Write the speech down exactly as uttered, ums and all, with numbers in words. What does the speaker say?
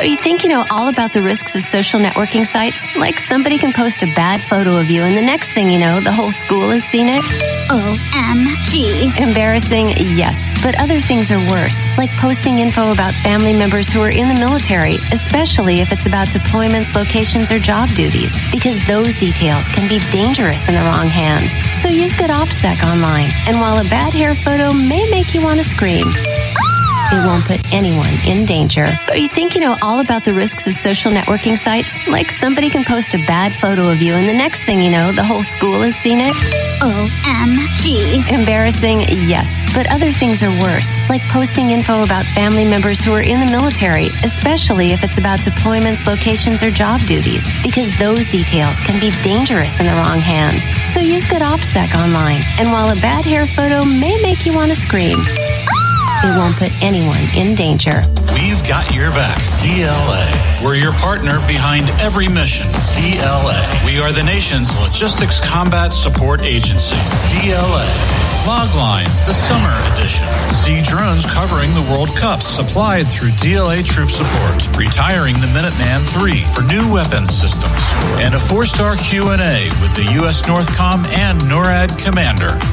you think you know all about the risks of social networking sites? Like somebody can post a bad photo of you and the next thing you know, the whole school has seen it? O M G. Embarrassing, yes. But other things are worse, like posting info about family members who are in the military, especially if it's about deployments, locations, or job duties, because those details can be dangerous in the wrong hands. So use good OPSEC online. And while a bad hair photo may make you want to scream, it won't put anyone in danger. So you think you know all about the risks of social networking sites? Like somebody can post a bad photo of you and the next thing you know, the whole school has seen it? O M G. Embarrassing, yes. But other things are worse, like posting info about family members who are in the military, especially if it's about deployments, locations, or job duties, because those details can be dangerous in the wrong hands. So use good OPSEC online. And while a bad hair photo may make you want to scream, it won't put anyone in danger. We've got your back. D L A. We're your partner behind every mission. D L A. We are the nation's logistics combat support agency. D L A. Loglines, the summer edition. See drones covering the World Cup, supplied through D L A Troop Support. Retiring the Minuteman three for new weapons systems. And a four-star Q and A with the U S Northcom and NORAD Commander.